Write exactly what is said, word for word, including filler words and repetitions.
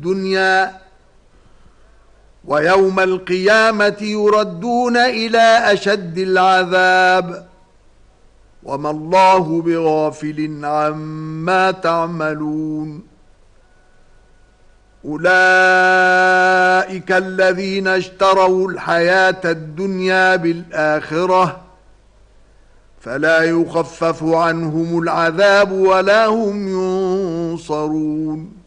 الدنيا ويوم القيامة يردون إلى أشد العذاب وما الله بغافل عما تعملون. أولئك الذين اشتروا الحياة الدنيا بالآخرة فلا يخفف عنهم العذاب ولا هم ينصرون.